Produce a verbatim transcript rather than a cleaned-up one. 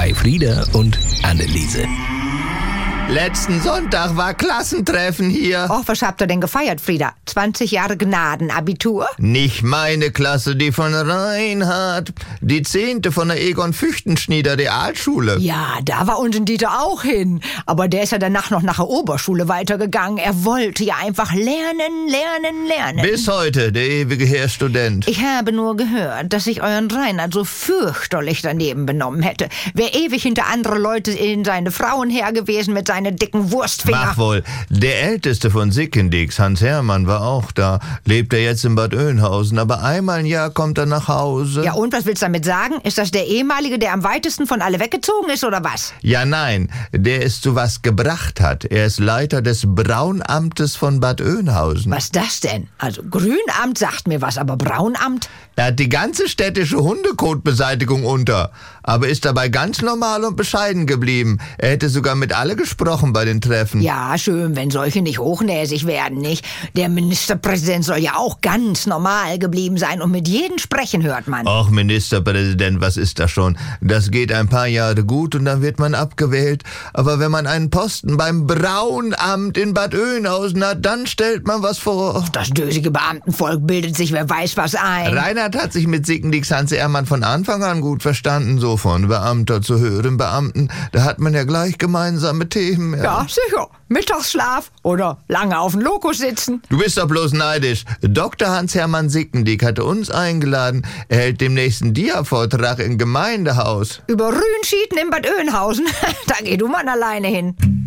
bei Frieda und Anneliese. Letzten Sonntag war Klassentreffen hier. Och, was habt ihr denn gefeiert, Frieda? zwanzig Jahre Gnadenabitur? Nicht meine Klasse, die von Reinhard. Die zehnte von der Egon-Füchtenschnieder Realschule. Ja, da war unser Dieter auch hin. Aber der ist ja danach noch nach der Oberschule weitergegangen. Er wollte ja einfach lernen, lernen, lernen. Bis heute, der ewige Herr Student. Ich habe nur gehört, dass sich euren Reinhard so fürchterlich daneben benommen hätte. Wäre ewig hinter andere Leute in seine Frauen her gewesen mit seinen dicken Wurstfinger. Mach wohl. Der älteste von Sickendix, Hans Hermann, war auch da. Lebt er jetzt in Bad Oeynhausen, aber einmal im Jahr kommt er nach Hause. Ja, und was willst du damit sagen? Ist das der ehemalige, der am weitesten von alle weggezogen ist, oder was? Ja, nein, der es zu was gebracht hat. Er ist Leiter des Braunamtes von Bad Oeynhausen. Was das denn? Also Grünamt sagt mir was, aber Braunamt? Er hat die ganze städtische Hundekotbeseitigung unter, aber ist dabei ganz normal und bescheiden geblieben. Er hätte sogar mit alle gesprochen bei den Treffen. Ja, schön, wenn solche nicht hochnäsig werden, nicht? Der Ministerpräsident soll ja auch ganz normal geblieben sein und mit jedem sprechen hört man. Och, Ministerpräsident, was ist das schon? Das geht ein paar Jahre gut und dann wird man abgewählt. Aber wenn man einen Posten beim Braunamt in Bad Oeynhausen hat, dann stellt man was vor. Das dösige Beamtenvolk bildet sich wer weiß was ein. Reinhard hat sich mit Sickendix Hans Hermann von Anfang an gut verstanden, so von Beamter zu höheren Beamten. Da hat man ja gleich gemeinsame Themen. Ja, ja sicher. Mittagsschlaf oder lange auf dem Lokus sitzen. Du bist doch bloß neidisch. Doktor Hans-Hermann Sickendix hatte uns eingeladen. Er hält demnächst einen Dia-Vortrag im Gemeindehaus. Über Rühnschieden in Bad Oeynhausen. Da geh du mal alleine hin.